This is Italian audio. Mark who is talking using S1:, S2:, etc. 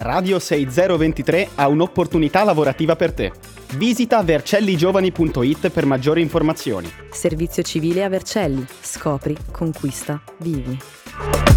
S1: Radio 6023 ha un'opportunità lavorativa per te. Visita vercelligiovani.it per maggiori informazioni.
S2: Servizio civile a Vercelli. Scopri, conquista, vivi.